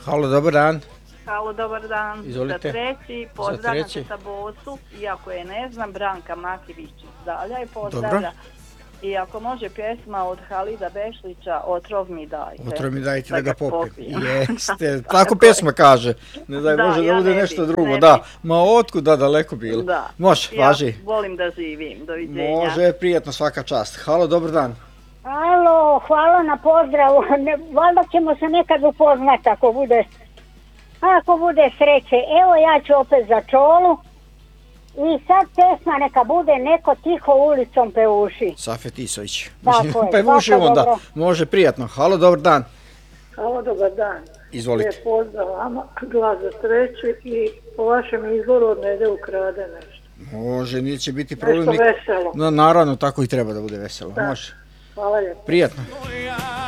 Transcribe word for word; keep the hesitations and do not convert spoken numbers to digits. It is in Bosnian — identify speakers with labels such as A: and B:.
A: Halo, dobar dan.
B: Halo, dobar dan.
A: Izvolite.
B: Za treći, pozdravljam se sa Bosu, iako je ne znam, Branka Makivić iz Dalja i pozdravlja.
A: Dobro.
B: I ako može pjesma od Halida Bešlića, Otrov mi dajte.
A: Otrov mi dajte da ga popijem.
B: popijem.
A: Jeste, tako pjesma kaže. Ne daj
B: Da,
A: Bože da
B: ja
A: bude
B: ne
A: nešto
B: bi,
A: drugo.
B: ne
A: Da,
B: bi.
A: ma otkud da daleko bilo.
B: Da.
A: Može,
B: Ja
A: važi.
B: volim da živim. Doviđenja.
A: Može, prijetno, svaka čast. Halo, dobar dan.
C: Alo, hvala na pozdravu. Ne, valjda ćemo se nekad upoznati ako bude, ako bude sreće. Evo ja ću opet za Čolu. I sad pesma neka bude Neko tiho ulicom peuši.
A: Safet Isović.
C: Tako je,
A: Pevuši
C: svako
A: onda.
C: dobro.
A: Može, prijetno. Halo, dobar dan.
D: Halo, dobar dan.
A: Izvolite.
D: Lijep pozdrav vama, glas za treći i po vašem izboru od Nede ukrade nešto.
A: Može, neće biti problem.
D: Nešto
A: nik-
D: veselo.
A: No, naravno, tako i treba da bude veselo.
D: Da.
A: Može.
D: Hvala lijepo.
A: Prijetno.
E: Ja